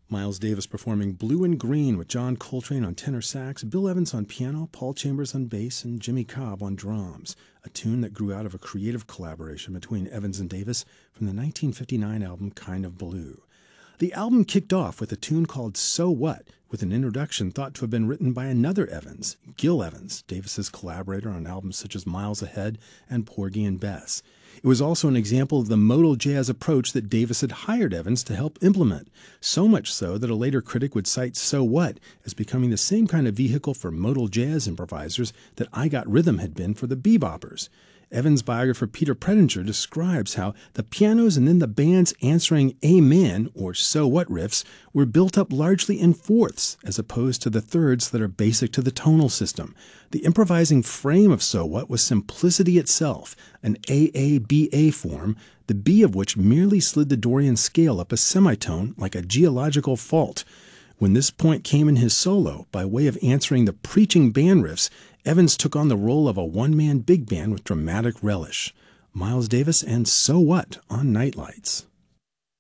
Miles Davis performing Blue and Green with John Coltrane on tenor sax, Bill Evans on piano, Paul Chambers on bass, and Jimmy Cobb on drums, a tune that grew out of a creative collaboration between Evans and Davis from the 1959 album Kind of Blue. The album kicked off with a tune called So What, with an introduction thought to have been written by another Evans, Gil Evans, Davis's collaborator on albums such as Miles Ahead and Porgy and Bess. It was also an example of the modal jazz approach that Davis had hired Evans to help implement, so much so that a later critic would cite So What as becoming the same kind of vehicle for modal jazz improvisers that I Got Rhythm had been for the beboppers. Evans' biographer Peter Predinger describes how the pianos and then the band's answering amen, or so what riffs, were built up largely in fourths, as opposed to the thirds that are basic to the tonal system. The improvising frame of So What was simplicity itself, an AABA form, the B of which merely slid the Dorian scale up a semitone like a geological fault. When this point came in his solo, by way of answering the preaching band riffs, Evans took on the role of a one-man big band with dramatic relish. Miles Davis and So What on Nightlights.